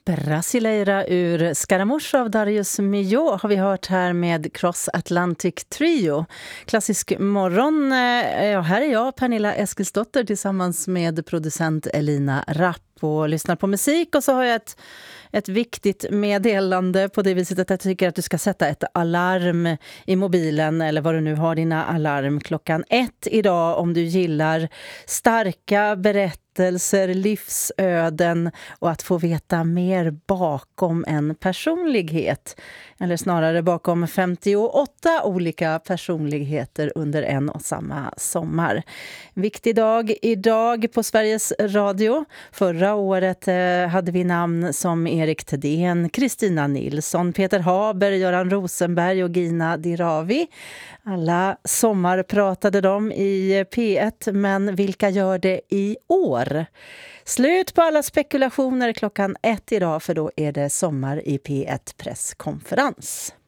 Brasileira ur Scaramouche av Darius Milhaud har vi hört här med Cross Atlantic Trio. Klassisk morgon. Ja, här är jag, Pernilla Eskilsdotter, tillsammans med producent Elina Rapp och lyssnar på musik. Och så har jag ett viktigt meddelande på det viset att jag tycker att du ska sätta ett alarm i mobilen eller vad du nu har dina alarm 1:00 idag om du gillar starka berättelser, livsöden och att få veta mer bakom en personlighet. Eller snarare bakom 58 olika personligheter under en och samma sommar. Viktig dag idag på Sveriges Radio. Förra året hade vi namn som Erik Thedéen, Kristina Nilsson, Peter Haber, Göran Rosenberg och Gina Dirawi. Alla sommar pratade de i P1, men vilka gör det i år? Slut på alla spekulationer 1:00 idag, för då är det sommar i P1 presskonferens.